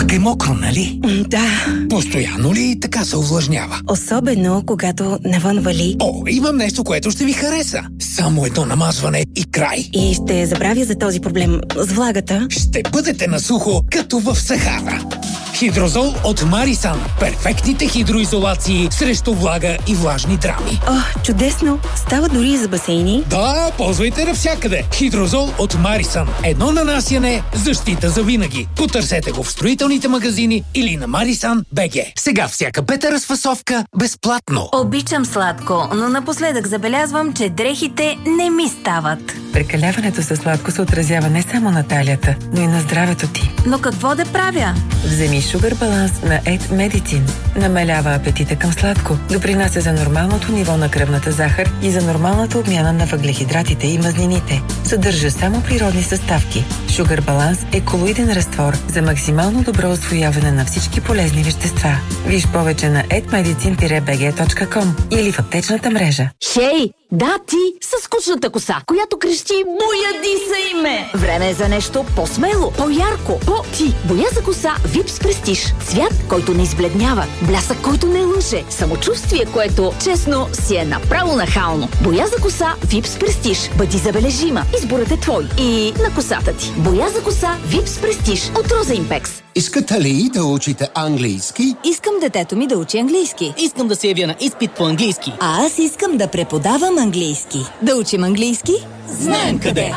Пак е мокро, нали? Да. Постоянно ли така се увлажнява? Особено, когато навън вали. О, имам нещо, което ще ви хареса. Само едно намазване и край. И ще забравя за този проблем с влагата. Ще бъдете на сухо, като в Сахара. Хидрозол от Марисан. Перфектните хидроизолации срещу влага и влажни драми. О, чудесно! Става дори и за басейни. Да, ползвайте навсякъде. Хидрозол от Марисан. Едно нанасяне, защита за винаги. Потърсете го в строителните магазини или на Marisan.bg. Сега всяка пета разфасовка безплатно. Обичам сладко, но напоследък забелязвам, че дрехите не ми стават. Прекаляването със сладко се отразява не само на талията, но и на здравето ти. Но какво да правя? Вземи Sugar Balance на Ed Medicine. Намалява апетита към сладко, допринася за нормалното ниво на кръвната захар и за нормалната обмяна на въглехидратите и мазнините. Съдържа само природни съставки. Sugar Balance е колоиден разтвор за максимално добро усвояване на всички полезни вещества. Виж повече на edmedicine-bg.com или в аптечната мрежа. Хей! Да, ти със скучната коса, която крещи "Бояди се име"! Време е за нещо по-смело, по-ярко, по-ти. Боя за коса Vips Prestige. Цвят, който не избледнява, блясък, който не лъже, самочувствие, което, честно, си е направо нахално. Боя за коса Vips Prestige. Бъди забележима. Изборът е твой и на косата ти. Боя за коса Vips Prestige от Роза Импекс. Искате ли да учите английски? Искам детето ми да учи английски. Искам да се явя на изпит по английски. А аз искам да преподавам английски. Да учим английски? Знаем къде!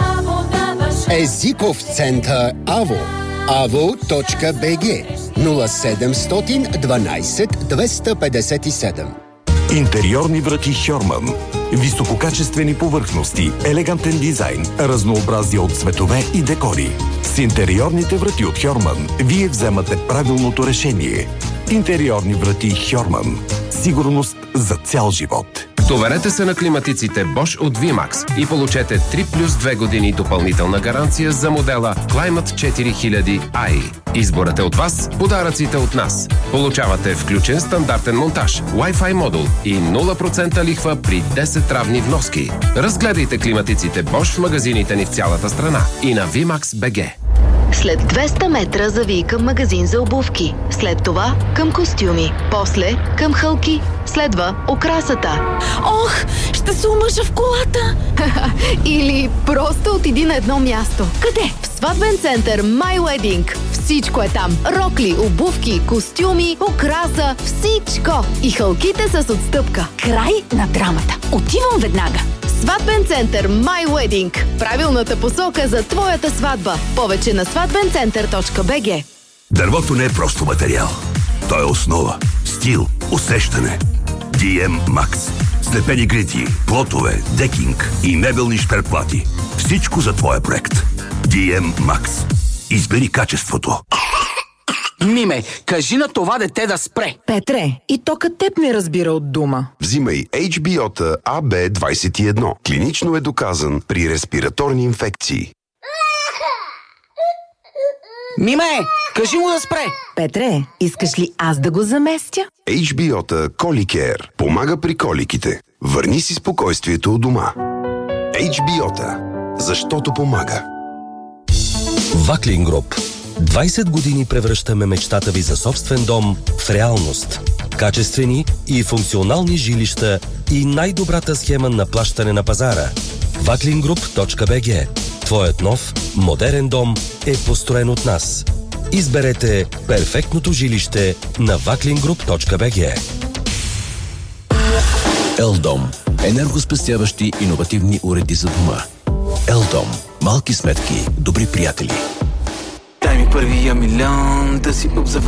Езиков център АВО. avo.bg 0700 12 257. Интериорни врати Хьорман. Висококачествени повърхности, елегантен дизайн, разнообразие от цветове и декори. С интериорните врати от Хьорман вие вземате правилното решение. Интериорни врати Хьорман. Сигурност за цял живот. Доверете се на климатиците Bosch от VMAX и получете 3+2 години допълнителна гаранция за модела Climate 4000i. Изборът е от вас, подаръците от нас. Получавате включен стандартен монтаж, Wi-Fi модул и 0% лихва при 10 равни вноски. Разгледайте климатиците Bosch в магазините ни в цялата страна и на VMAX.bg. След 200 метра завий към магазин за обувки. След това към костюми. После към хълки. Следва окрасата. Ох, ще се омъжа в колата! Или просто отиди на едно място. Къде? В сватбен център My Wedding. Всичко е там. Рокли, обувки, костюми, окраса, всичко. И хълките с отстъпка. Край на драмата. Отивам веднага. Сватбен център My Wedding. Правилната посока за твоята сватба. Повече на сватбенцентър.bg. Дървото не е просто материал. То е основа, стил, усещане. DM Max. Слепени грити, плотове, декинг и мебелни шперплати. Всичко за твоя проект. DM Max. Избери качеството. Миме, кажи на това дете да спре. Петре, и тока теб не разбира от дума. Взимай HBO-та AB21. Клинично е доказан при респираторни инфекции. Миме, кажи му да спре. Петре, искаш ли аз да го заместя? HBO-та Коликер помага при коликите. Върни си спокойствието у дома. HBO-та. Защото помага. Ваклин Груп. 20 години превръщаме мечтата ви за собствен дом в реалност. Качествени и функционални жилища и най-добрата схема на плащане на пазара. Vaklingroup.bg. Твоят нов, модерен дом е построен от нас. Изберете перфектното жилище на Vaklingroup.bg. Елдом. Енергоспестяващи иновативни уреди за дома. Елдом. Малки сметки, добри приятели. Дай ми първия милион да си обзаведем.